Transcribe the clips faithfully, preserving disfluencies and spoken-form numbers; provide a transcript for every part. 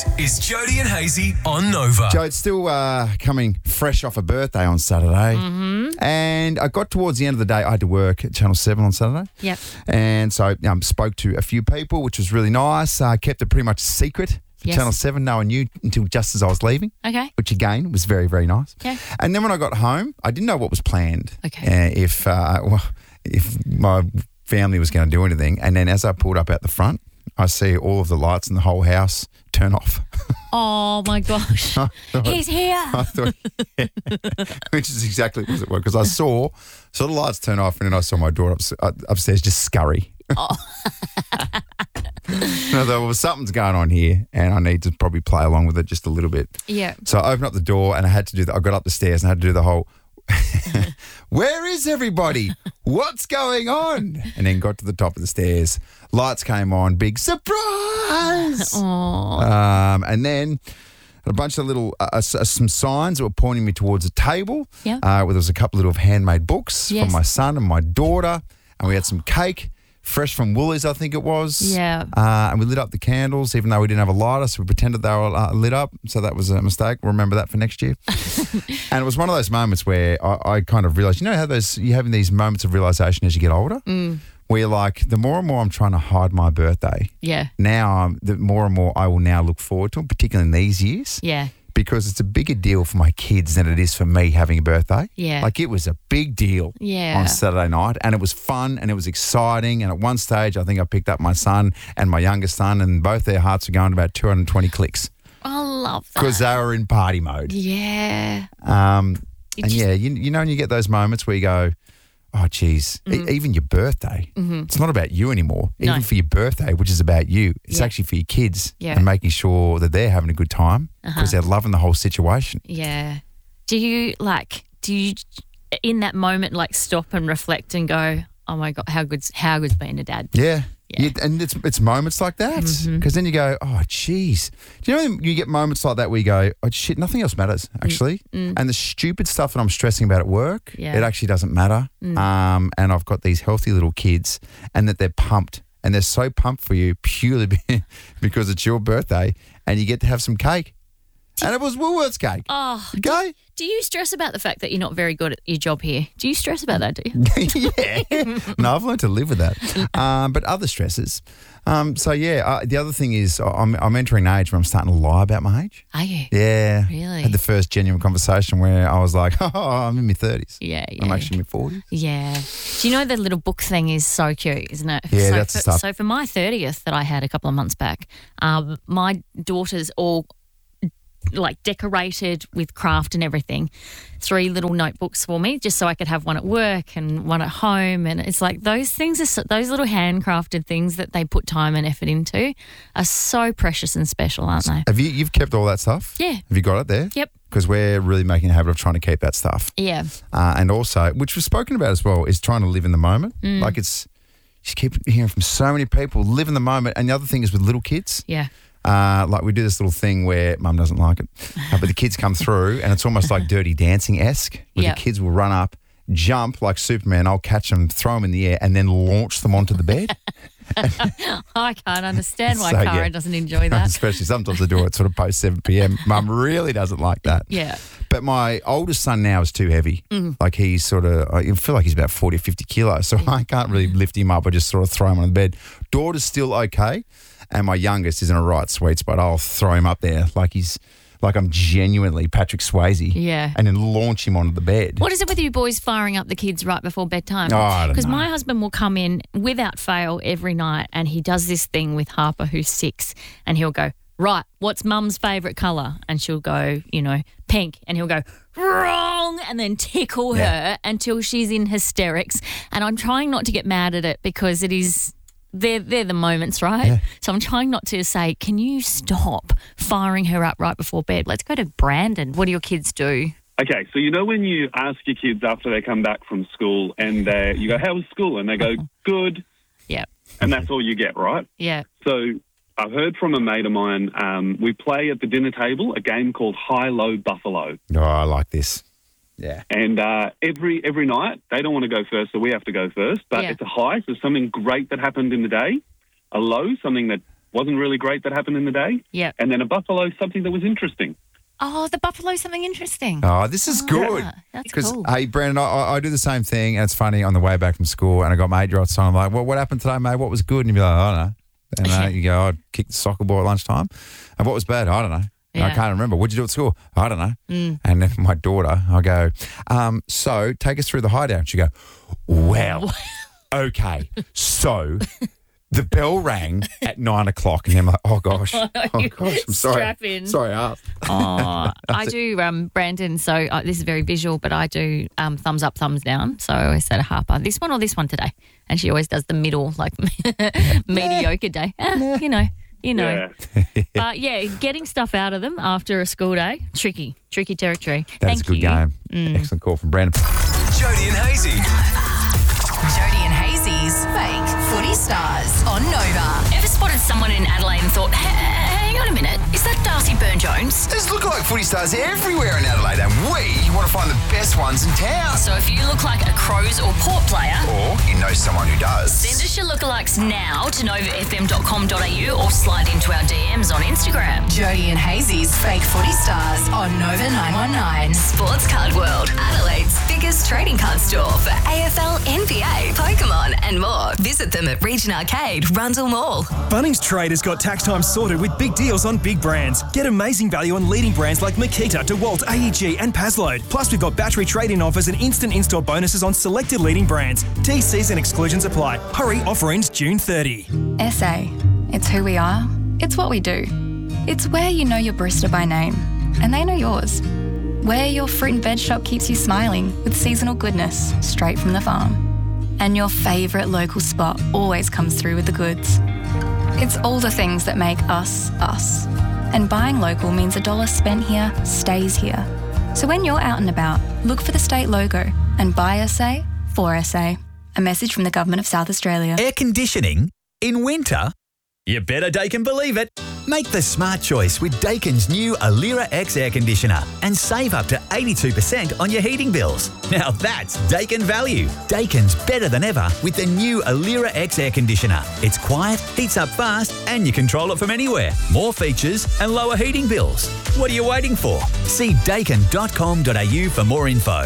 This is Jody and Hazy on Nova. Joe, it's still uh, coming fresh off a birthday on Saturday. Mm-hmm. And I got towards the end of the day, I had to work at Channel seven on Saturday. Yep. And so I um, spoke to a few people, which was really nice. I uh, kept it pretty much secret for Yes. Channel seven. No one knew until just as I was leaving. Okay. Which, again, was very, very nice. Okay. And then when I got home, I didn't know what was planned. Okay. Uh, if, uh, well, if my family was going to do anything. And then as I pulled up out the front, I see all of the lights in the whole house turn off. Oh, my gosh. I thought- He's here. I thought, yeah. Which is exactly what it was, because I saw, saw the lights turn off and then I saw my daughter ups, uh, upstairs just scurry. Oh. And I thought, well, something's going on here and I need to probably play along with it just a little bit. Yeah. So I opened up the door and I had to do that. I got up the stairs and I had to do the whole, where is everybody? What's going on? And then got to the top of the stairs. Lights came on. Big surprise. Oh. Um, and then a bunch of little, uh, uh, some signs that were pointing me towards a table. Yeah. Uh, where there was a couple of little handmade books Yes. from my son and my daughter. And we had some cake, fresh from Woolies, I think it was. Yeah. Uh, and we lit up the candles, even though we didn't have a lighter, so we pretended they were uh, lit up. So that was a mistake. We'll remember that for next year. And it was one of those moments where I, I kind of realised, you know how those you're having these moments of realisation as you get older? Mm. Where you're like, the more and more I'm trying to hide my birthday, Yeah. now um, the more and more I will now look forward to it, particularly in these years. Yeah. Because it's a bigger deal for my kids than it is for me having a birthday. Yeah. Like it was a big deal Yeah. on Saturday night and it was fun and it was exciting. And at one stage, I think I picked up my son and my youngest son and both their hearts were going to about two hundred twenty clicks I love that. because they were in party mode. Yeah. Um, It and just- yeah, you, you know, and you get those moments where you go, oh, geez, Mm. e- even your birthday, it's not about you anymore. No. Even for your birthday, which is about you, it's Yeah. actually for your kids Yeah. and making sure that they're having a good time because they're loving the whole situation. Yeah. Do you, like, do you, in that moment, like, stop and reflect and go, oh, my God, how good's, how good's being a dad? Yeah. Yeah. You- and it's it's moments like that because Mm-hmm. then you go, oh, geez. Do you know when you get moments like that where you go, oh, shit, nothing else matters, actually. And the stupid stuff that I'm stressing about at work, Mm. Yeah. Mm. it actually doesn't matter. Um, and I've got these healthy little kids and that they're pumped and they're so pumped for you purely be- because it's your birthday and you get to have some cake. And it was Woolworths cake. Oh, Okay? do you stress about the fact that you're not very good at your job here? Do you stress about that, do you? Yeah. No, I've learned to live with that. Um, but other stresses. Um, so, yeah, uh, the other thing is I'm, I'm entering an age where I'm starting to lie about my age. Are you? Yeah. Really? Had the first genuine conversation where I was like, oh, I'm in my thirties. Yeah, yeah. I'm actually in my forties. Yeah. Do you know the little book thing is so cute, isn't it? Yeah, so that's for, the stuff. So for my thirtieth that I had a couple of months back, um, my daughters all like decorated with craft and everything, three little notebooks for me just so I could have one at work and one at home. And it's like those things, are so, those little handcrafted things that they put time and effort into are so precious and special, aren't they? Have you, you've kept all that stuff? Yeah. Have you got it there? Yep. Because we're really making a habit of trying to keep that stuff. Yeah. Uh, and also, which was spoken about as well, is trying to live in the moment. Mm. Like it's, you just keep hearing from so many people, live in the moment. And the other thing is with little kids. Yeah. Uh, like we do this little thing where mum doesn't like it, uh, but the kids come through and it's almost like Dirty Dancing-esque where Yep. the kids will run up, jump like Superman, I'll catch them, throw them in the air and then launch them onto the bed. I can't understand why So, Cara yeah. doesn't enjoy that. Especially sometimes I do it sort of post seven p.m. Mum really doesn't like that. Yeah. But my oldest son now is too heavy. Mm. Like he's sort of, I feel like he's about forty or fifty kilos. So I can't really lift him up. I just sort of throw him on the bed. Daughter's still okay. And my youngest is in a right sweet spot. I'll throw him up there like he's, like I'm genuinely Patrick Swayze. Yeah. And then launch him onto the bed. What is it with you boys firing up the kids right before bedtime? Oh, I don't Because know. my husband will come in without fail every night and he does this thing with Harper, who's six, and he'll go, right, what's mum's favourite colour? And she'll go, you know, pink. And he'll go, wrong, and then tickle Yeah. her until she's in hysterics. And I'm trying not to get mad at it because it is... They're, they're the moments, right? Yeah. So I'm trying not to say, can you stop firing her up right before bed? Let's go to Brandon. What do your kids do? Okay, so you know when you ask your kids after they come back from school and they, you go, how was school? And they go, good. Yeah. And that's all you get, right? Yeah. So I've heard from a mate of mine, um, we play at the dinner table a game called High-Low Buffalo. Oh, I like this. Yeah. And uh, every every night, they don't want to go first, so we have to go first. But Yeah. it's a high, so something great that happened in the day. A low, something that wasn't really great that happened in the day. Yep. And then a buffalo, something that was interesting. Oh, the buffalo, something interesting. Oh, this is good. Ah, that's Because, cool. hey, Brandon, I, I- I do the same thing, and it's funny on the way back from school, and I got my eight-year-old son. I'm like, well, what happened today, mate? What was good? And you'd be like, I don't know. And uh, you go, I'd kick the soccer ball at lunchtime. And what was bad? I don't know. And I Yeah. can't remember. What'd you do at school? I don't know. Mm. And then my daughter, I go, um, so take us through the hideout. She go, well, okay. So the bell rang at nine o'clock, and I'm like, oh gosh, oh You gosh, I'm sorry. strap in. Sorry, I asked. Oh, I do, um, Brandon. So uh, this is very visual, but I do um, thumbs up, thumbs down. So I always say to Harper, this one or this one today, and she always does the middle, like mediocre day. Ah, you know, you know. Yeah. But yeah, getting stuff out of them after a school day, tricky, tricky territory. That's Thank a good you. game. Mm. Excellent call from Brandon. Jody and Hazy. Jody and Hazy's Fake Footy Stars on Nova. Ever spotted someone in Adelaide and thought, "Hey, hang on a minute, is that Darcy Byrne-Jones?" There's lookalike footy stars everywhere in Adelaide, and we want to find the best ones in town. So if you look like a Crows or Port player, Or you know someone who does. send us your lookalikes now to nova f m dot com dot a u or slide into our D Ms on Instagram. Jody and Hazy's Fake Footy Stars on Nova nine one nine. Sports Card World, Adelaide's biggest trading card store for A F L, N B A, Pokemon and more. Visit them at Regent Arcade, Rundle Mall. Bunnings Trade has got tax time sorted with big deals on big brands. Get amazing value on leading brands like Makita, DeWalt, A E G and Pasload. Plus, we've got battery trade-in offers and instant install bonuses on selected leading brands. T Cs and exclusions apply. Hurry, offer ends June thirtieth. S A. It's who we are. It's what we do. It's where you know your barista by name, and they know yours. Where your fruit and veg shop keeps you smiling with seasonal goodness straight from the farm. And your favourite local spot always comes through with the goods. It's all the things that make us, us. And buying local means a dollar spent here stays here. So when you're out and about, look for the state logo and buy S A for S A. A message from the Government of South Australia. Air conditioning in winter? You better Daikin believe it. Make the smart choice with Daikin's new Alira X air conditioner and save up to eighty-two percent on your heating bills. Now that's Daikin value. Daikin's better than ever with the new Alira X air conditioner. It's quiet, heats up fast, and you control it from anywhere. More features and lower heating bills. What are you waiting for? See daikin dot com dot a u for more info.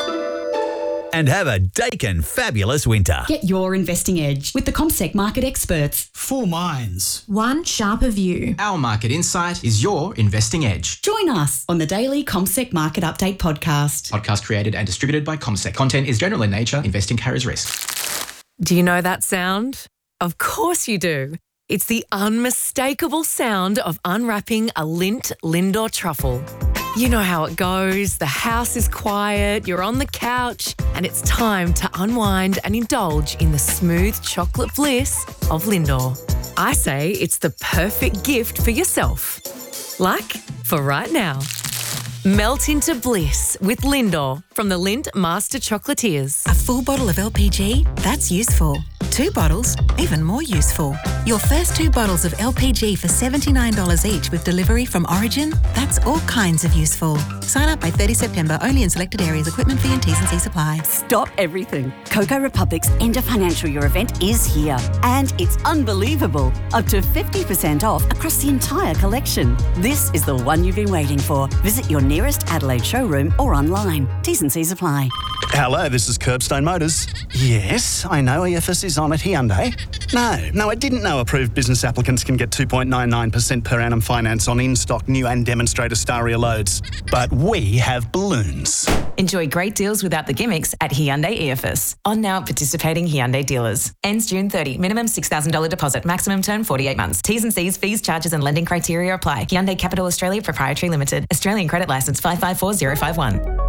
And have a Daikin fabulous winter. Get your investing edge with the CommSec market experts. Four minds. One sharper view. Our market insight is your investing edge. Join us on the daily CommSec Market Update podcast. Podcast created and distributed by CommSec. Content is general in nature. Investing carries risk. Do you know that sound? Of course you do. It's the unmistakable sound of unwrapping a Lindt Lindor truffle. You know how it goes. The house is quiet, you're on the couch, and it's time to unwind and indulge in the smooth chocolate bliss of Lindor. I say it's the perfect gift for yourself. Like for right now. Melt into bliss with Lindor from the Lindt Master Chocolatiers. A full bottle of L P G? That's useful. Two bottles? Even more useful. Your first two bottles of L P G for seventy-nine dollars each with delivery from Origin? That's all kinds of useful. Sign up by thirtieth September only in selected areas. Equipment fee and T's and C's apply. Stop everything. Coco Republic's end of financial year event is here. And it's unbelievable. Up to fifty percent off across the entire collection. This is the one you've been waiting for. Visit your nearest Adelaide showroom or online. T's and C's apply. Hello, this is Curbstone Motors. Yes, I know E F S is on at Hyundai. No, no, I didn't know approved business applicants can get two point nine nine percent per annum finance on in-stock new and demonstrator Staria loads. But we have balloons. Enjoy great deals without the gimmicks at Hyundai E F S. On now at participating Hyundai dealers. Ends June thirtieth. Minimum six thousand dollars deposit. Maximum term forty-eight months. T's and C's, fees, charges and lending criteria apply. Hyundai Capital Australia Proprietary Limited. Australian Credit Licence five five four zero five one.